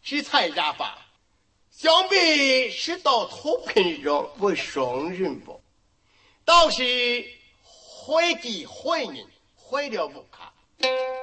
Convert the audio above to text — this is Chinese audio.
是才染发，想必是到土坪上为商人吧。倒是会计会人，会了不看。